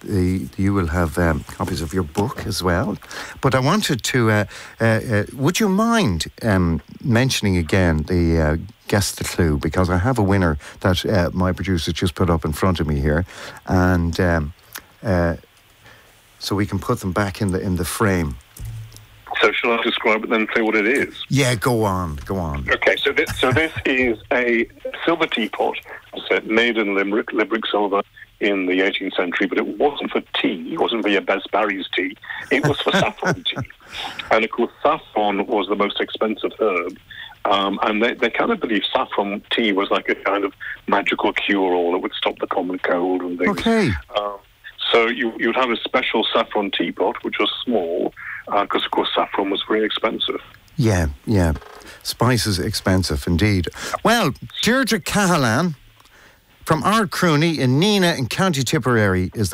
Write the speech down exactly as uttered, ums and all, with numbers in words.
the, you will have um, copies of your book as well. But I wanted to, uh, uh, uh, would you mind um, mentioning again the uh, Guess the Clue? Because I have a winner that uh, my producer just put up in front of me here. And um, uh, so we can put them back in the in the frame. So shall I describe it then and say what it is? Yeah, go on, go on. Okay, so this, so this is a silver teapot, said made in Limerick, Limerick silver in the eighteenth century, but it wasn't for tea, it wasn't for your Bess Barry's tea, it was for saffron tea. And of course, saffron was the most expensive herb, um, and they, they kind of believed saffron tea was like a kind of magical cure-all that would stop the common cold and things. Okay. Um, so you, you'd have a special saffron teapot, which was small, because, uh, of course, saffron was very expensive. Yeah, yeah. Spices expensive, indeed. Well, Deirdre Cahalan from Ardcrooney in Neenah in County Tipperary is the